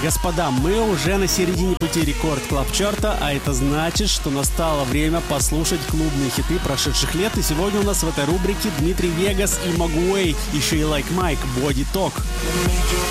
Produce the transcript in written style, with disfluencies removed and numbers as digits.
Господа, мы уже на середине пути Рекорд Клаб Чарта, а это значит, что настало время послушать клубные хиты прошедших лет. И сегодня у нас в этой рубрике Дмитрий Вегас и Магуэй, еще и Like Mike, Body Talk.